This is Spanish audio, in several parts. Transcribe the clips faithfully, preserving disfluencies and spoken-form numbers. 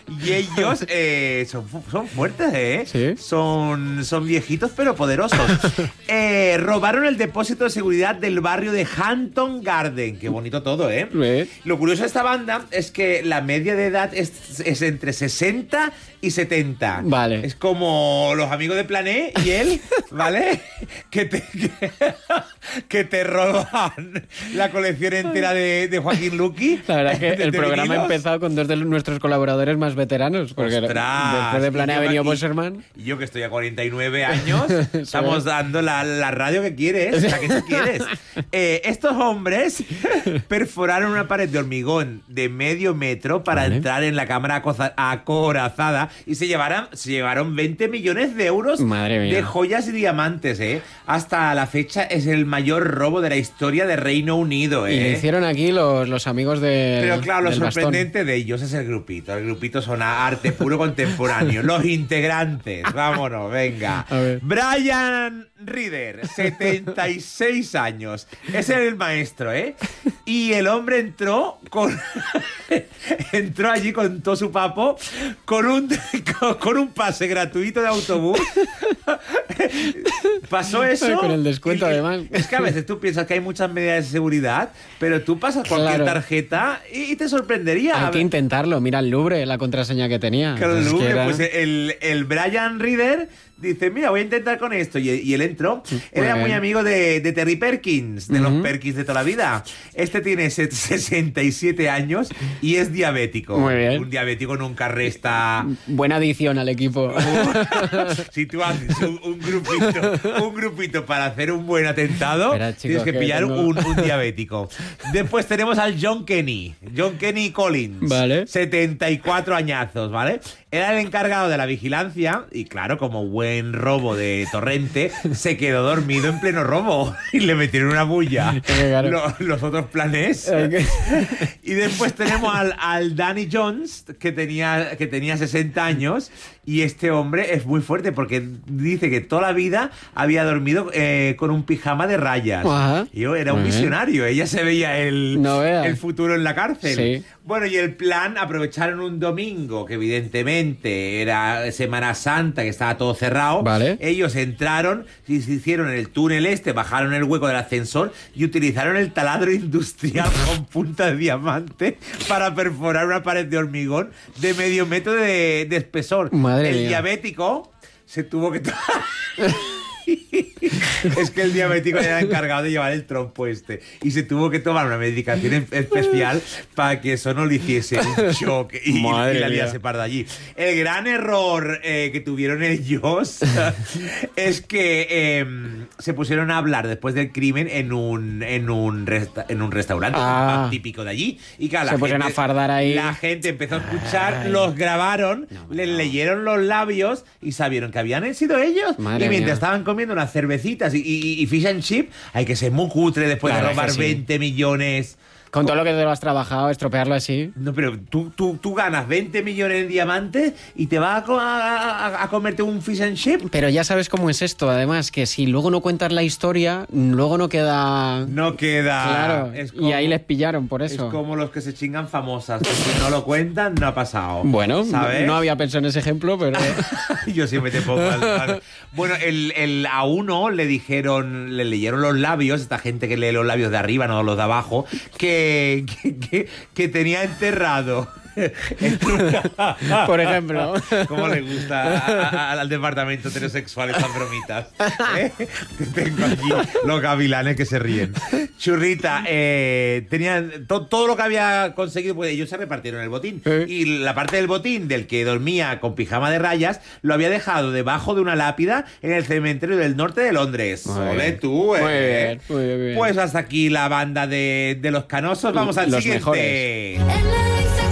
Y ellos eh, son, son fuertes, ¿eh? ¿Sí? Son, son viejitos pero poderosos. eh, robaron el depósito de seguridad del barrio de Hampton Garden. Qué bonito todo, ¿eh? ¿Eh? Lo curioso de esta banda es que la media de edad es, es entre sesenta y setenta. Vale. Es como los amigos de Plané y él, ¿vale? Que te, que, que te roban la colección entera de, de Joaquín Luqui. La verdad es que de- el de programa ha vinilos. empezado con dos de nuestros colaboradores más veteranos. Porque Ostras, después de Planea y ha yo- venido y- Bosserman. Y yo que estoy a cuarenta y nueve años, estamos dando la, la radio que quieres, la que tú quieres. Eh, estos hombres perforaron una pared de hormigón de medio metro para Vale. entrar en la cámara acoza- acorazada y se llevaron, se llevaron veinte millones de euros Madre mía. de joyas y diamantes, ¿eh? Hasta la fecha es el mayor robo de la historia de Reino Unido, ¿eh? Y lo hicieron aquí los, los amigos de. Pero claro, lo del bastón. sorprendente de ellos es el grupito. El grupito son arte puro contemporáneo. Los integrantes. Vámonos, venga. A ver. Brian Reader, setenta y seis años. Es el maestro, ¿eh? Y el hombre entró con... entró allí con todo su papo con un, con, con un pase gratuito de autobús. Pasó eso. Con el descuento, y- además. Es que a veces tú piensas que hay muchas medidas de seguridad, pero tú pasas cualquier Claro. tarjeta y, y te sorprendería. Hay A que ver, intentarlo. Mira el Louvre, la contraseña que tenía. claro, Es que Louvre, era- pues el, el Brian Reader dice, mira, voy a intentar con esto. Y, y él entró. Él era bien. muy amigo de, de Terry Perkins, de los Ujú. Perkins de toda la vida. Este tiene se- sesenta y siete años y es diabético. Muy bien. Un diabético nunca resta... Buena adición al equipo. Si tú haces un, un grupito, un grupito para hacer un buen atentado, Espera, chicos, tienes que que pillar tengo- un, un diabético. Después tenemos al John Kenny, John Kenny Collins, Vale. setenta y cuatro añazos, ¿vale? Era el encargado de la vigilancia y claro, como buen robo de torrente, se quedó dormido en pleno robo y le metieron una bulla. Es que claro. Lo- los otros planes. Hay que- Y después tenemos al, al Danny Jones, que tenía, que tenía sesenta años, y este hombre es muy fuerte porque dice que toda la vida había dormido eh, con un pijama de rayas. Ajá. Y yo, era un Muy bien. visionario, ella se veía el, No veas. el futuro en la cárcel. Sí. Bueno, y el plan, aprovecharon un domingo, que evidentemente era Semana Santa, que estaba todo cerrado. Vale. Ellos entraron y se hicieron el túnel este, bajaron el hueco del ascensor y utilizaron el taladro industrial con punta de diamante para perforar una pared de hormigón de medio metro de, de espesor. Madre el mía. diabético se tuvo que... to- Es que el diabético era encargado de llevar el trompo este y se tuvo que tomar una medicación en- especial para que eso no le hiciese un shock y, y Madre la mía. liase parda allí. El gran error eh, que tuvieron ellos es que eh, se pusieron a hablar después del crimen en un en un, resta- en un restaurante Ah. un pub típico de allí y claro, Se la pusieron gente- a fardar ahí. la gente empezó a escuchar, Ay. los grabaron, No, les no. leyeron los labios y sabieron que habían sido ellos. Madre y mientras mía. estaban comiendo unas cervecitas y, y- y fish and chip, hay que ser muy cutre después Claro de que robar sí. veinte millones. Con todo lo que te lo has trabajado, estropearlo así. No, pero tú, tú, tú ganas veinte millones en diamantes y te vas a, co- a, a- a comerte un fish and chip. Pero ya sabes cómo es esto, además, que si luego no cuentas la historia, luego no queda... No queda. Claro, Es y ahí les pillaron por Es eso. como los que se chingan famosas. Que si no lo cuentan, no ha pasado. Bueno, ¿sabes? no había pensado en ese ejemplo, pero... Yo siempre te pongo al- al- Bueno, el, el- a uno le dijeron, le leyeron los labios, esta gente que lee los labios de arriba, no los de abajo, que, que, que- que tenía enterrado. Por ejemplo. ¿Cómo le gusta a- a- al departamento heterosexual estas bromitas? ¿Eh? Que tengo aquí los gavilanes que se ríen. Churrita, eh, tenían to- todo lo que había conseguido, pues ellos se repartieron el botín. Eh. Y la parte del botín del que dormía con pijama de rayas lo había dejado debajo de una lápida en el cementerio del norte de Londres. Muy Ole bien. tú, eh. Muy bien, muy bien, muy bien. Pues hasta aquí la banda de, de los canosos. Vamos al Los siguiente. mejores. Él le dice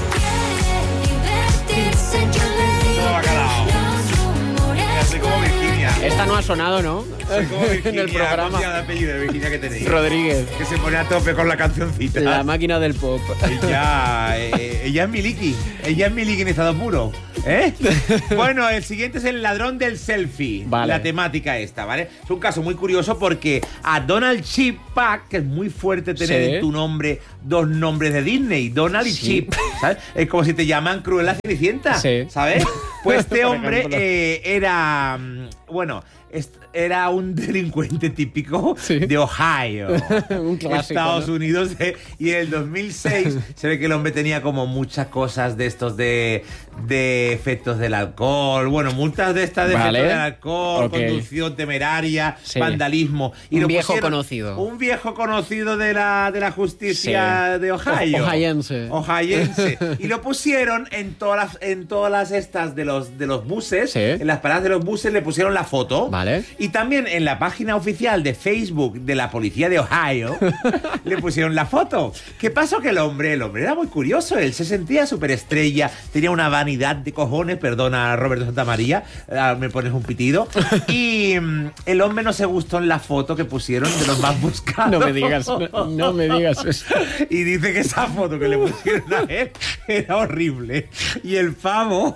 que quiere divertirse, yo le digo Todo bacalao. que los rumores Mira, soy como Virginia. Esta no ha sonado, ¿no? Soy como Virginia. En el ¿Cómo se llama programa. el apellido de Virginia que tenéis? Rodríguez, Que se pone a tope con la cancioncita. la máquina del pop. Ella, eh, ella es Miliki. Ella es Miliki en estado puro. ¿Eh? Bueno, el siguiente es el ladrón del selfie. Vale. La temática esta, ¿vale? Es un caso muy curioso porque a Donald Chip Pack, que es muy fuerte tener Sí. en tu nombre dos nombres de Disney, Donald y Sí. Chip, ¿sabes? Es como si te llaman Cruella Cenicienta, Sí. ¿sabes? Pues este Por hombre ejemplo. eh, era, mm, bueno, est- era un delincuente típico Sí. de Ohio, Un clásico, Estados ¿no? Unidos, eh, y en el dos mil seis se ve que el hombre tenía como muchas cosas de estos de, de efectos del alcohol, bueno, multas de estas de Vale. efectos del alcohol, Ok. conducción temeraria, Sí. vandalismo. Y Un lo viejo pusieron- conocido. Un viejo conocido de la, de la justicia Sí. de Ohio. O- ohayense. Ohayense. Y lo pusieron en todas las, en todas las estas de los, de los buses, Sí. en las paradas de los buses le pusieron la foto. Vale. Y también en la página oficial de Facebook de la policía de Ohio le pusieron la foto. ¿Qué pasó? Que el hombre, el hombre era muy curioso, él se sentía súper estrella, tenía una vanidad de cojones, perdona Roberto Santamaría, ah, me pones un pitido. Y mm, el hombre no se gustó en la foto que pusieron de los más buscados. No me digas, no, no me digas eso. Y dice que esa foto que le pusieron a él era horrible. Y el pavo...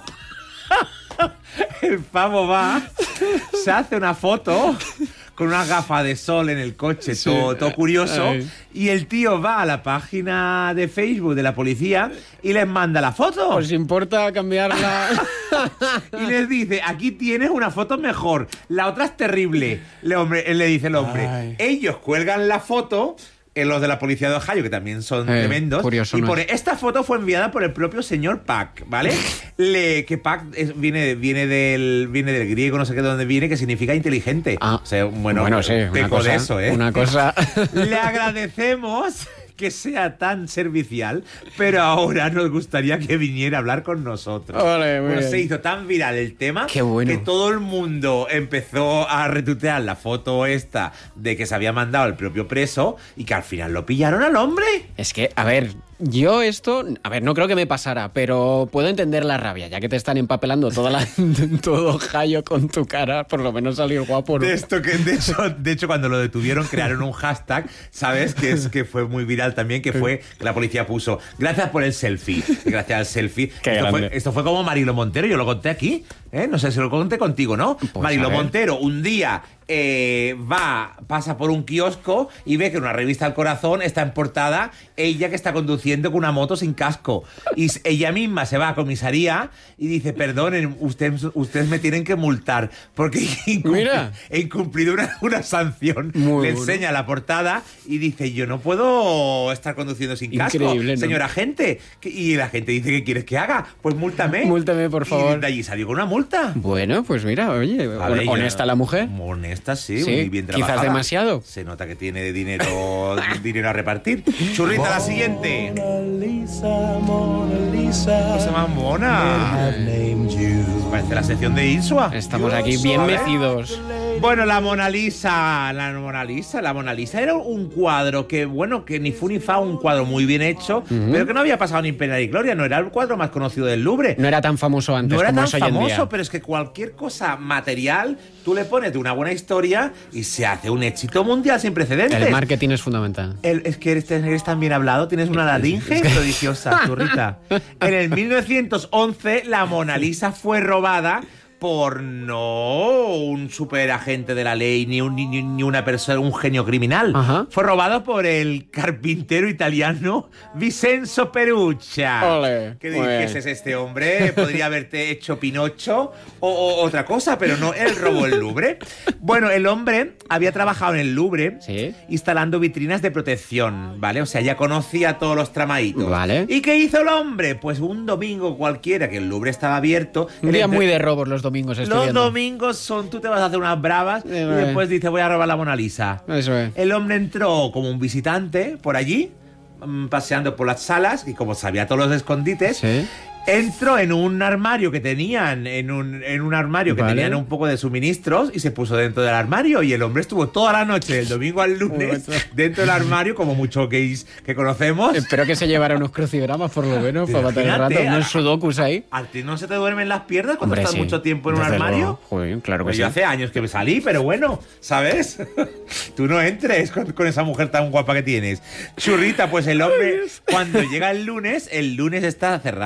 El pavo va, se hace una foto con una gafa de sol en el coche, Sí. todo, todo curioso, Ay. y el tío va a la página de Facebook de la policía y les manda la foto. ¿Os importa cambiarla? Y les dice, aquí tienes una foto mejor, la otra es terrible. Le, hombre, le dice el hombre, Ay. ellos cuelgan la foto, en los de la policía de Ohio, que también son Eh, tremendos, curioso, y ¿no? pone, esta foto fue enviada por el propio señor Pack, ¿vale? Le, que Pack es- viene, viene, del, viene del griego, no sé qué de dónde viene, que significa inteligente. Ah, o sea, bueno, bueno, sí, una peco cosa, de eso, ¿eh? una cosa. Le agradecemos que sea tan servicial, pero ahora nos gustaría que viniera a hablar con nosotros. Ole, muy Bueno, bien. se hizo tan viral el tema Qué bueno. que todo el mundo empezó a retuitear la foto esta de que se había mandado el propio preso y que al final lo pillaron al hombre. Es que, a ver, yo esto, a ver, no creo que me pasara, pero puedo entender la rabia, ya que te están empapelando toda la, todo Ohio con tu cara, por lo menos salir guapo, ¿no? De esto que de hecho, de hecho cuando lo detuvieron crearon un hashtag, ¿sabes? Que es que fue muy viral también, que fue que la policía puso gracias por el selfie. Y gracias al selfie. Qué esto, grande. fue, esto fue como Marilo Montero, yo lo conté aquí, ¿eh? No sé si lo conté contigo, ¿no? Pues, Marilo a ver. Montero un día eh, va, pasa por un kiosco y ve que en una revista al corazón está en portada ella que está conduciendo con una moto sin casco. Y s- ella misma se va a comisaría y dice, perdonen, ustedes, ustedes me tienen que multar porque he incumpli- Mira. he incumplido una, una sanción. Muy Le bueno. enseña la portada y dice, yo no puedo estar conduciendo sin casco, Increíble, ¿no? señora agente. Que- Y la gente dice, ¿qué quieres que haga? Pues múltame. Múltame, por favor. Y de allí salió con una multa. Bueno, pues mira, oye, Vale, honesta yo- la mujer. Honesta, sí, Sí, muy bien quizás trabajada. demasiado. Se nota que tiene dinero, dinero a repartir. Churrita, la siguiente. Mona Lisa, Mona Lisa, Cosa más mona. I've named you. Parece la sección de Insua. Estamos aquí bien ¿Vale? mecidos. Bueno, la Mona Lisa, la Mona Lisa, la Mona Lisa era un cuadro que, bueno, que ni fu ni fa, un cuadro muy bien hecho, pero que no había pasado ni pena ni gloria, no era el cuadro más conocido del Louvre. No era tan famoso antes No era como tan es hoy en famoso, día. pero es que cualquier cosa material, tú le pones de una buena historia y se hace un éxito mundial sin precedentes. El marketing es fundamental. El- es que eres, eres tan bien hablado, tienes una laringe prodigiosa, churrita. En el mil novecientos once, la Mona Lisa fue robada por no un superagente de la ley ni, un, ni, ni una persona, un genio criminal. Ajá. Fue robado por el carpintero italiano Vincenzo Peruccia. Ole, ¿Qué muy dices, bien. es este hombre? Podría haberte hecho Pinocho o, o otra cosa, pero no, él robó el Louvre. Bueno, el hombre había trabajado en el Louvre Sí. instalando vitrinas de protección, ¿vale? O sea, ya conocía todos los tramaditos. Vale. ¿Y qué hizo el hombre? Pues un domingo cualquiera que el Louvre estaba abierto. Un él día entre- muy de robos los domingos estoy Los viendo. domingos son, tú te vas a hacer unas bravas Eh, y vale. después dice voy a robar la Mona Lisa. Eso es. El hombre entró como un visitante por allí, mm, paseando por las salas, y como sabía todos los escondites, Sí. entró en un armario que tenían, en un, en un armario que Vale. tenían un poco de suministros, y se puso dentro del armario, y el hombre estuvo toda la noche, del domingo al lunes, Bueno. dentro del armario, como muchos gays que conocemos. Espero que se llevara unos crucigramas por lo menos para matar el Imagínate, rato. a- Unos sudokus ahí. ¿A ti no se te duermen las piernas cuando Hombre, estás sí. mucho tiempo en un Desde armario? luego. Joder, claro que Pues sí. yo hace años que me salí, pero bueno, ¿sabes? Tú no entres con, con esa mujer tan guapa que tienes. Churrita, pues el hombre, cuando llega el lunes, el lunes está cerrado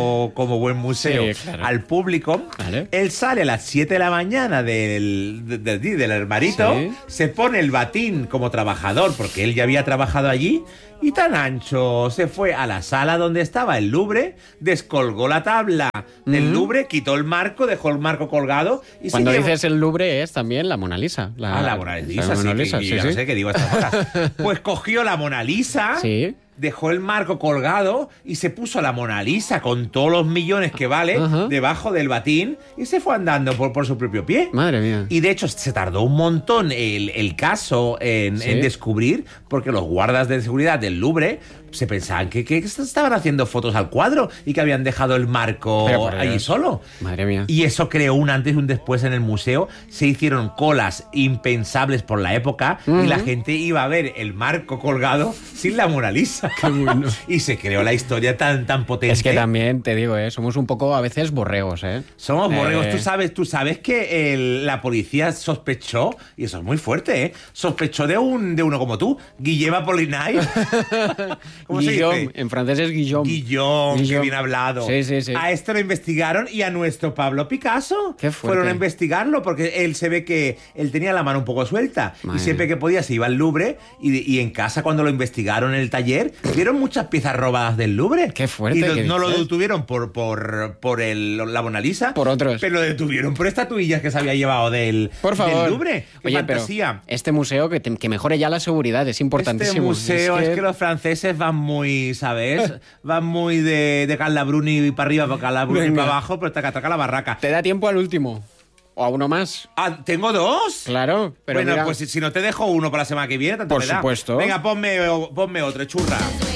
hizo como buen museo Sí, claro. al público. Vale. Él sale a las siete de la mañana del, de- de- de- del armarito, Sí. se pone el batín como trabajador, porque él ya había trabajado allí, y tan ancho se fue a la sala donde estaba el Louvre, descolgó la tabla del Louvre, quitó el marco, dejó el marco colgado y Cuando se llevó... dices el Louvre es también la Mona Lisa. La, Ah, la Mona Lisa, la sí, Mona que- Lisa, que sí, yo no sí. sé qué digo a estas horas. Pues cogió la Mona Lisa, Sí. dejó el marco colgado y se puso la Mona Lisa con todos los millones que vale Ajá. debajo del batín y se fue andando por, por su propio pie. Madre mía. Y de hecho se tardó un montón el, el caso en, Sí. en descubrir, porque los guardas de seguridad del Louvre se pensaban que, que estaban haciendo fotos al cuadro y que habían dejado el marco Pero por allí Dios. solo. Madre mía. Y eso creó un antes y un después en el museo. Se hicieron colas impensables por la época y la gente iba a ver el marco colgado sin la Mona Lisa. Qué bueno. Y se creó la historia tan, tan potente. Es que también, te digo, ¿eh? somos un poco a veces borregos, ¿eh? Somos borregos. Eh, Tú sabes, tú sabes que el- la policía sospechó, y eso es muy fuerte, ¿eh? Sospechó de un de uno como tú, Guillem Apollinaire. ¿Cómo se Guillaume, dice? en francés es Guillaume. Guillón, qué Guillaume. bien hablado. Sí, sí, sí. A esto lo investigaron y a nuestro Pablo Picasso Qué fuerte. fueron a investigarlo porque él se ve que él tenía la mano un poco suelta Madre y siempre mía. que podía se iba al Louvre y, y en casa cuando lo investigaron en el taller vieron muchas piezas robadas del Louvre. Qué fuerte, Y lo- ¿qué no lo dices? detuvieron por, por, por el, la Mona Lisa. Por otros. Pero lo detuvieron por estatuillas que se había llevado del, Por favor. del Louvre. ¡Qué Oye, fantasía! pero este museo que, te- que mejore ya la seguridad es importantísimo. Este museo es que... los franceses van muy, ¿sabes? Van muy de, de Carla Bruni y para arriba, para Carla Bruni Venga. para abajo, pero taca, taca la barraca. ¿Te da tiempo al último? ¿O a uno más? Ah, ¿tengo dos? Claro, pero bueno, mira, pues si, si no te dejo uno para la semana que viene, tanto Por me da. supuesto. Venga, ponme, ponme otro, churra.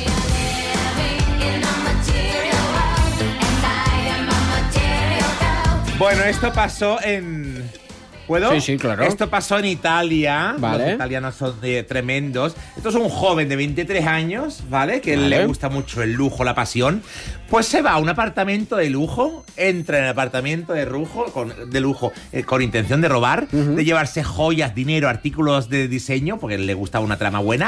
Bueno, esto pasó en... ¿Puedo? Sí, sí, claro. Esto pasó en Italia. Vale. Los italianos son de- tremendos. Esto es un joven de veintitrés años, ¿vale? Que Vale. le gusta mucho el lujo, la pasión. Pues se va a un apartamento de lujo, entra en el apartamento de lujo, con, de lujo eh, con intención de robar, de llevarse joyas, dinero, artículos de diseño, porque le gusta una trama buena.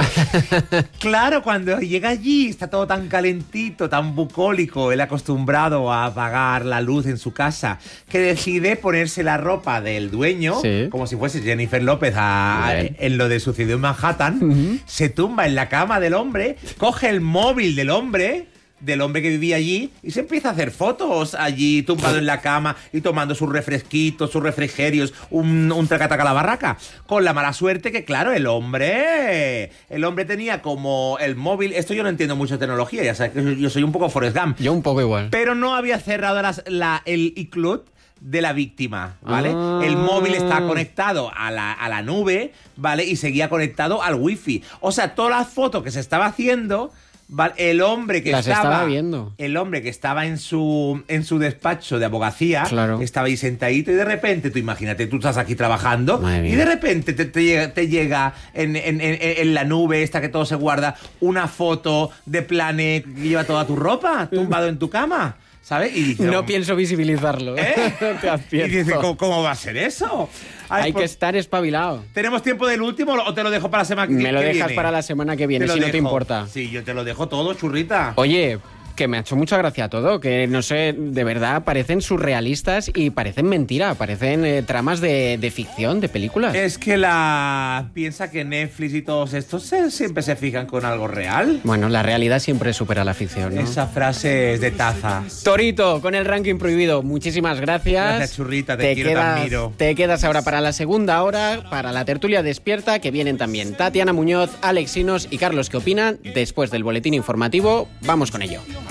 Claro, cuando llega allí está todo tan calentito, tan bucólico, él acostumbrado a apagar la luz en su casa, que decide ponerse la ropa del dueño, Sí. como si fuese Jennifer López a- a- Bien. en lo de Sucedió en Manhattan, se tumba en la cama del hombre, coge el móvil del hombre, del hombre que vivía allí, y se empieza a hacer fotos allí, tumbado en la cama y tomando sus refresquitos, sus refrigerios, un, un tracataca a la barraca. Con la mala suerte que, claro, el hombre, el hombre tenía como el móvil, esto yo no entiendo mucho de tecnología, ya sabes que yo soy un poco Forrest Gump, yo un poco igual. pero no había cerrado las- la- el iCloud de la víctima, ¿vale? Ah. El móvil está conectado a la, a la nube, ¿vale? Y seguía conectado al wifi. O sea, todas las fotos que se estaba haciendo, ¿vale? El hombre que Las estaba, estaba viendo. el hombre que estaba en su en su despacho de abogacía, Claro. estaba ahí sentadito y de repente, tú imagínate, tú estás aquí trabajando Madre mía. y de repente te, te llega, te llega en, en- en- en la nube esta que todo se guarda una foto de Planet que lleva toda tu ropa tumbado en tu cama, ¿sabes? Y dices, No pienso visibilizarlo. ¿Eh? Te Y advierto. dice, ¿cómo, cómo va a ser eso? Ay, Hay que pues, estar espabilado. ¿tenemos tiempo del último o te lo dejo para la semana que Me lo que dejas viene? para la semana que viene, lo si no te dejo. importa. Sí, yo te lo dejo todo, churrita. Oye, que me ha hecho mucha gracia todo, que no sé, de verdad parecen surrealistas y parecen mentira, parecen eh, tramas de, de ficción, de películas. Es que la... Piensa que Netflix y todos estos se- siempre se fijan con algo real. Bueno, la realidad siempre supera la ficción, ¿no? Esa frase es de taza. Torito, con el ranking prohibido, muchísimas gracias. Gracias, churrita, te quiero, te quedas, admiro. Te quedas ahora para la segunda hora, para la tertulia despierta, que vienen también Tatiana Muñoz, Alex Sinos y Carlos, ¿qué opinan? Después del boletín informativo, vamos con ello.